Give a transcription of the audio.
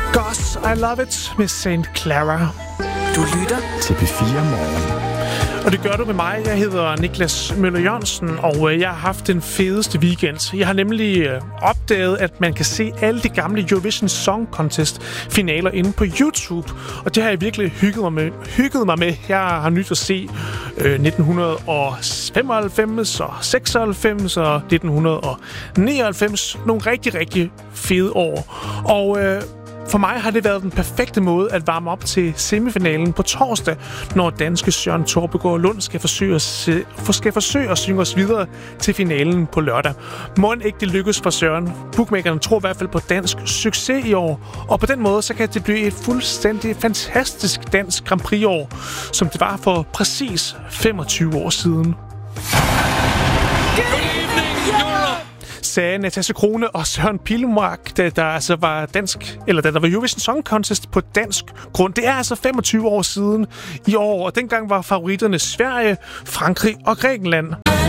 Goss, I Love It med St. Clara. Du lytter til P4 Morgen. Og det gør du med mig. Jeg hedder Niklas Møller Jørgensen, og jeg har haft den fedeste weekend. Jeg har nemlig opdaget, at man kan se alle de gamle Eurovision Song Contest finaler inde på YouTube. Og det har jeg virkelig hygget mig med. Jeg har nyt at se 1995 og 96 og 1999. Nogle rigtig, rigtig fede år. Og for mig har det været den perfekte måde at varme op til semifinalen på torsdag, når danske Søren Torpegaard Lund skal forsøge at synge os videre til finalen på lørdag. Mon ikke det lykkes for Søren. Bookmakerne tror i hvert fald på dansk succes i år, og på den måde så kan det blive et fuldstændig fantastisk dansk Grand Prix-år, som det var for præcis 25 år siden. Sagde Natasja Crone og Søren Pilmark, da der var Eurovision Song Contest på dansk grund. Det er altså 25 år siden i år, og dengang var favoritterne Sverige, Frankrig og Grækenland.